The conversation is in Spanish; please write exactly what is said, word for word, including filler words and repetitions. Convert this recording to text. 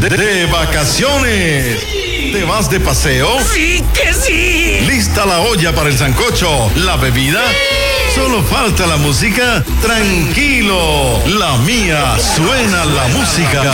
de, de vacaciones. ¿Te vas de paseo? ¡Sí que sí! ¿Lista la olla para el sancocho? ¿La bebida? ¡Sí! Solo falta la música. Tranquilo, la mía suena la música.